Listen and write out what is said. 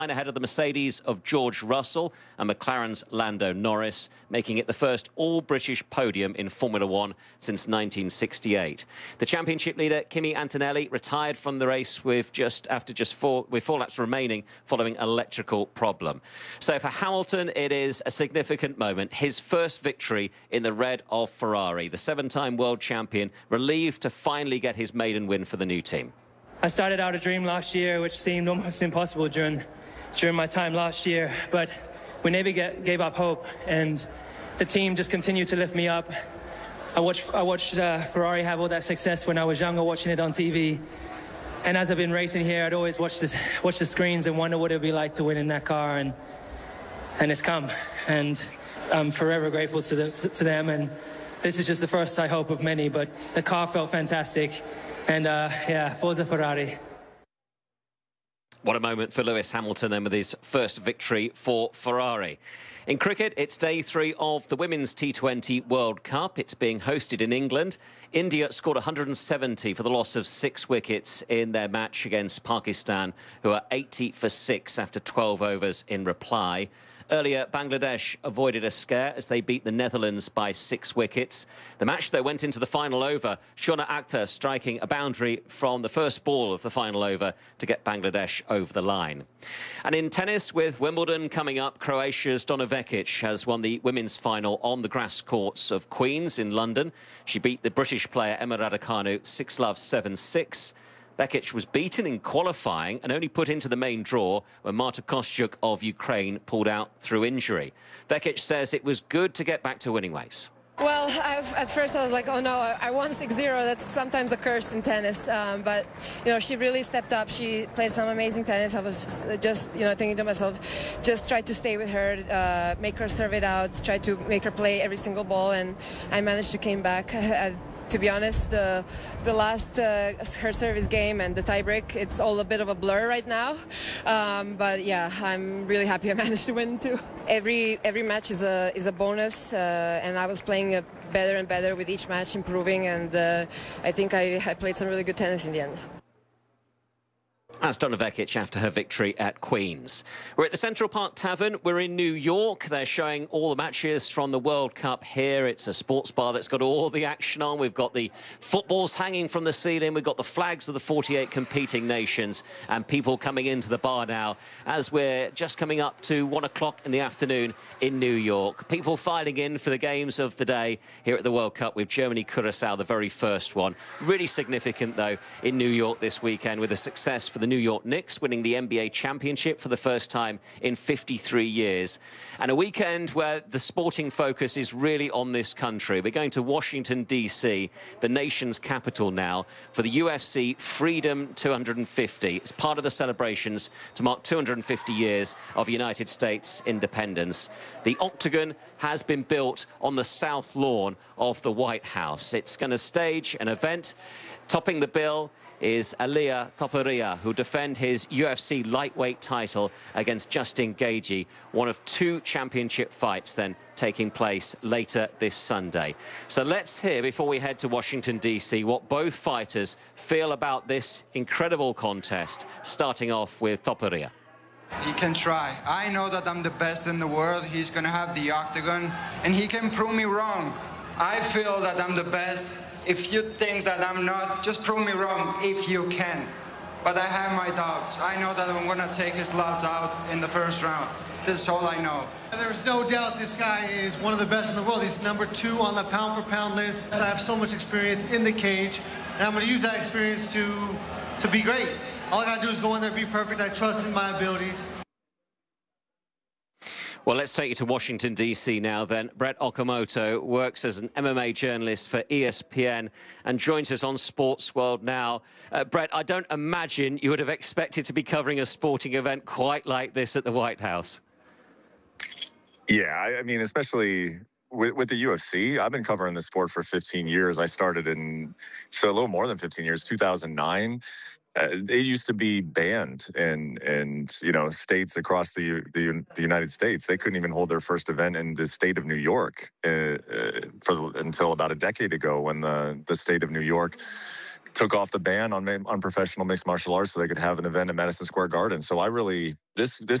ahead of the Mercedes of George Russell and McLaren's Lando Norris, making it the first all-British podium in Formula One since 1968. The championship leader, Kimi Antonelli, retired from the race with four laps remaining following an electrical problem. So for Hamilton, it is a significant moment. His first victory in the red of Ferrari. The seven-time world champion relieved to finally get his maiden win for the new team. I started out a dream last year, which seemed almost impossible during my time last year, but we never gave up hope, and the team just continued to lift me up. I watched Ferrari have all that success when I was younger, watching it on TV, and as I've been racing here, I'd always watch the screens and wonder what it would be like to win in that car, and it's come, and I'm forever grateful to them, and this is just the first, I hope, of many, but the car felt fantastic, and yeah, Forza Ferrari. What a moment for Lewis Hamilton then with his first victory for Ferrari. In cricket, it's day 3 of the Women's T20 World Cup. It's being hosted in England. India scored 170 for the loss of 6 wickets in their match against Pakistan, who are 80 for 6 after 12 overs in reply. Earlier, Bangladesh avoided a scare as they beat the Netherlands by 6 wickets. The match, though, went into the final over. Shona Akhtar striking a boundary from the first ball of the final over to get Bangladesh over the line. And in tennis, with Wimbledon coming up, Croatia's Donna Vekic has won the women's final on the grass courts of Queen's in London. She beat the British player Emma Raducanu 6-love, 7-6. Vekic was beaten in qualifying and only put into the main draw when Marta Kostyuk of Ukraine pulled out through injury. Vekic says it was good to get back to winning ways. Well, at first I was like, oh no, I won 6-0. That's sometimes a curse in tennis. But, you know, she really stepped up. She played some amazing tennis. I was just you know, thinking to myself, just try to stay with her, make her serve it out, try to make her play every single ball. And I managed to came back. To be honest, the last her service game and the tiebreak, it's all a bit of a blur right now. But yeah, I'm really happy I managed to win too. Every match is a bonus, and I was playing better and better with each match, improving, and I think I played some really good tennis in the end. That's Donna Vekic after her victory at Queen's. We're at the Central Park Tavern. We're in New York. They're showing all the matches from the World Cup here. It's a sports bar that's got all the action on. We've got the footballs hanging from the ceiling. We've got the flags of the 48 competing nations and people coming into the bar now as we're just coming up to 1 o'clock in the afternoon in New York. People filing in for the games of the day here at the World Cup with Germany-Curaçao, the very first one. Really significant, though, in New York this weekend with a success for the New York Knicks, winning the NBA championship for the first time in 53 years. And a weekend where the sporting focus is really on this country. We're going to Washington, D.C., the nation's capital now, for the UFC Freedom 250. It's part of the celebrations to mark 250 years of United States independence. The Octagon has been built on the south lawn of the White House. It's going to stage an event. Topping the bill is Ilia Topuria, who defend his UFC lightweight title against Justin Gaethje, one of 2 championship fights then taking place later this Sunday. So let's hear, before we head to Washington, D.C., what both fighters feel about this incredible contest, starting off with Topuria. He can try. I know that I'm the best in the world. He's going to have the Octagon, and he can prove me wrong. I feel that I'm the best. If you think that I'm not, just prove me wrong if you can. But I have my doubts. I know that I'm going to take his lots out in the first round. This is all I know. There's no doubt this guy is one of the best in the world. He's #2 on the pound-for-pound list. I have so much experience in the cage, and I'm going to use that experience to be great. All I got to do is go in there, be perfect. I trust in my abilities. Well, let's take you to Washington, D.C. now then. Brett Okamoto works as an MMA journalist for ESPN and joins us on Sports World now. Brett, I don't imagine you would have expected to be covering a sporting event quite like this at the White House. Yeah, I mean, especially with the UFC, I've been covering the sport for 15 years. I started a little more than 15 years, 2009. It used to be banned in states across the United States. They couldn't even hold their first event in the state of New York until about a decade ago, when the state of New York took off the ban on professional mixed martial arts so they could have an event at Madison Square Garden. So I really, this